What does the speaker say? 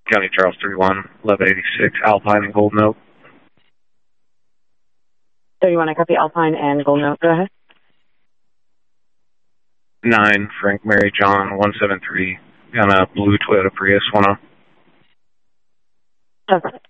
County Charles 31, 1186, Alpine and Golden Oak. 31, I copy Alpine and Golden Oak. Go ahead. 9, Frank Mary John, 173, on a blue Toyota Prius, 10. Oh, perfect.